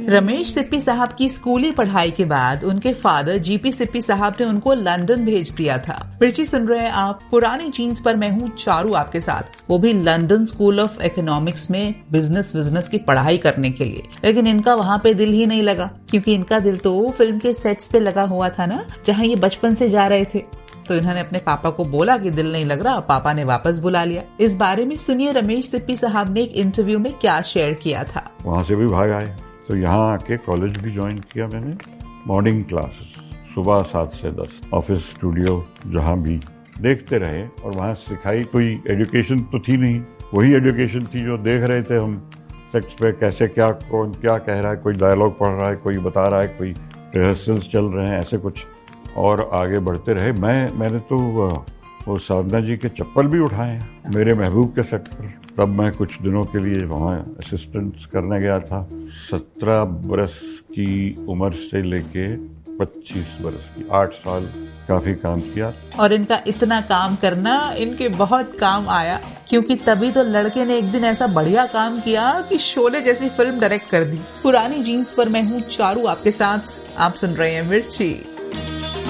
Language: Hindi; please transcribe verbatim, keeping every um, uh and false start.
रमेश सिप्पी साहब की स्कूली पढ़ाई के बाद उनके फादर जीपी सिप्पी साहब ने उनको लंदन भेज दिया था। मिर्ची सुन रहे हैं आप पुरानी जीन्स पर, मैं हूँ चारू आपके साथ, वो भी लंदन स्कूल ऑफ इकोनॉमिक्स में बिजनेस बिजनेस की पढ़ाई करने के लिए। लेकिन इनका वहाँ पे दिल ही नहीं लगा, क्योंकि इनका दिल तो फिल्म के सेट्स पे लगा हुआ था ना, जहाँ ये बचपन से जा रहे थे। तो इन्होंने अपने पापा को बोला कि दिल नहीं लग रहा, पापा ने वापस बुला लिया। इस बारे में सुनिए रमेश सिप्पी साहब ने एक इंटरव्यू में क्या शेयर किया था। वहाँ से भी भाग आए, तो यहाँ आके कॉलेज भी ज्वाइन किया मैंने। मॉर्निंग क्लासेस सुबह सात से दस, ऑफिस स्टूडियो जहाँ भी देखते रहे। और वहाँ सिखाई कोई एजुकेशन तो थी नहीं, वही एजुकेशन थी जो देख रहे थे हम सेट्स पे, कैसे क्या कौन क्या कह रहा है, कोई डायलॉग पढ़ रहा है, कोई बता रहा है, कोई रिहर्सल्स चल रहे हैं, ऐसे कुछ। और आगे बढ़ते रहे। मैं मैंने तो वो साधना जी के चप्पल भी उठाए हैं मेरे महबूब के सेट पर। तब मैं कुछ दिनों के लिए वहाँ असिस्टेंट करने गया था। सत्रह बरस की उम्र से लेके पच्चीस बरस की, आठ साल काफी काम किया। और इनका इतना काम करना इनके बहुत काम आया, क्योंकि तभी तो लड़के ने एक दिन ऐसा बढ़िया काम किया कि शोले जैसी फिल्म डायरेक्ट कर दी। पुरानी जीन्स पर मैं हूँ चारू आपके साथ, आप सुन रहे हैं मिर्ची।